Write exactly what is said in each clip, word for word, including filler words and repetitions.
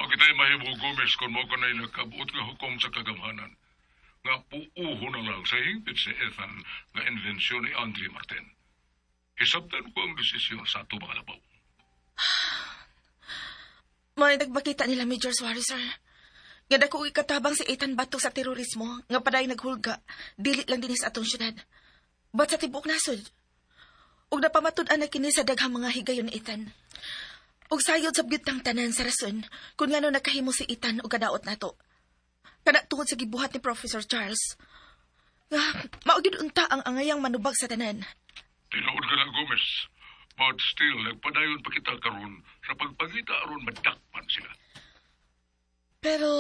kita'y mahimo, Gomez, kung mo ka na'y nakabuot nga hukom sa kagamhanan. Nga puuho na lang sa hingpit si Ethan nga invensyon ni Andre Martin. Isabtan ko ang desisyon sa ato mga labaw. May nagbakita nila, Major Suarez, sir. Nga dako ikatabang si Ethan batok sa terorismo, nga paday naghulga, dili lang dinis atong syudad. Ba't sa tibok nasod? Ug napamatud-an na kini sa daghang mga higayon ni Ethan. Ug sayod sa biyutang tanan sa rason, kung ngano nakahimo si Ethan o kadaot nato. Kana tungod sa gibuhat ni Professor Charles. Nga, maugid unta ang angayang manubag sa tanan. Tinuod ka na, Gomez. But still, nagpadayon pa kita karon sa pagpangita aron madakpan sila. Pero,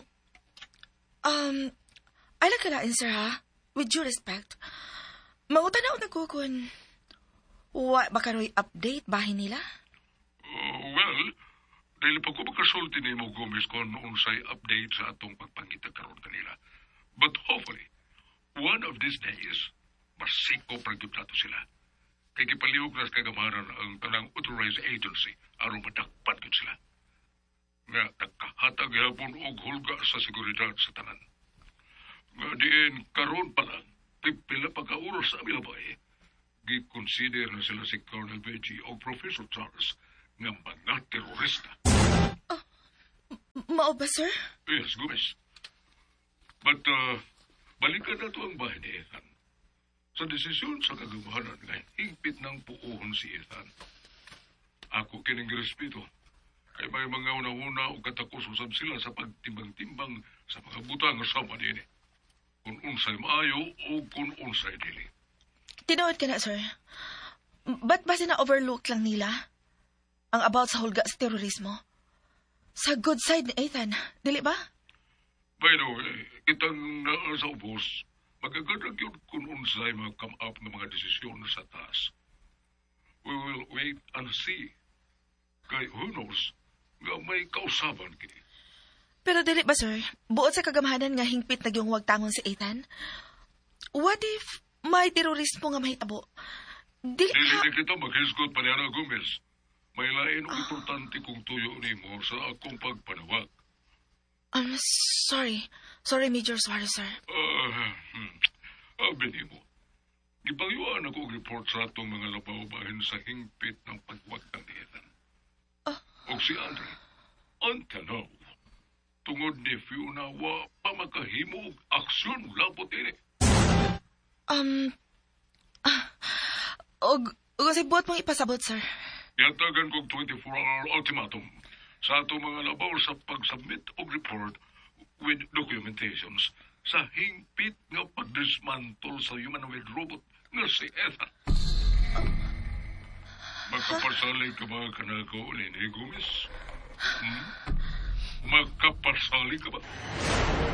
um, ala ka lain, sir, ha? With due respect, mangutanaw na ko kung wa ba karoy update bahay nila? Uh, well, dahil pa ko magkasulti ni mo, Gomez, kung unsay update sa atong pagpangita karon kanila. But hopefully, one of these days, masiko pragyod nato sila. Kay gipaliwag na sa kagamaran ang tanang authorized agency aron madakpan gud sila. Nga nagkahatag yapon og hulga sa seguridad sa tanan. Nga diin karon pa lang, pipila pa ka oras sa milabay, gi-consider na sila si Colonel Veggie o Professor Charles nga mga terorista. Oh, mao ba, sir? Yes, Gomez. But, uh, balikan na to ang bahay ni Ethan. Sa desisyon sa kagamahanan nga higpit ng puuhon si Ethan. Ako kining respeto. Kay may mga una-una o katakusosab sila sa pagtimbang-timbang sa mga butang nga sama nini. Kung unsay maayo o kung unsay dili. Tinuod ka na, sir. Ba't ba sina-overlook lang nila ang about sa hulga sa terorismo? Sa good side ni Ethan, dili ba? By the way, kitang naa sa ubos, magagadag yun kung unsay mag-come up ng mga desisyon sa taas. We will wait and see. Kay who knows, nga may kausaban kini. Pero dili ba, sir? Buot sa kagamahanan nga hingpit na yung huwag tangon si Ethan? What if may terorismo nga mahitabo? Dili Dili ka... na kita maghisgot pa niya, Gomez. May lain ang importante kong tuyo ni mo sa akong pagpanawag. I'm sorry. Sorry, Major Suarez, sir. Ah, hmm. Abi ni mo. Gipalyuan ako og report sa atong mga labaw bahin sa hingpit ng pagwagtang ni Ethan. Oh. O si Andre, until now, tungod ni Fiona wa pa makahimo og aksyon labot ini. Um, ah, og, og kasi buot mong ipasabot, sir. Yatagan kong twenty-four hour ultimatum sa atong mga labaw sa pag-submit og report with documentations sa hingpit nga pag-dismantle sa humanoid robot nga si Ethan. Magkapasalig ka ba ka na ko, Lenny Gomez? Hmm? Magkapasalig ka ba?